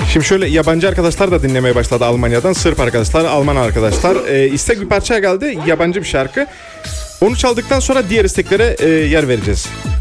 Şimdi şöyle yabancı arkadaşlar da dinlemeye başladı Almanya'dan. Sırp arkadaşlar, Alman arkadaşlar. İstek bir parça geldi. Yabancı bir şarkı. Onu çaldıktan sonra diğer isteklere yer vereceğiz.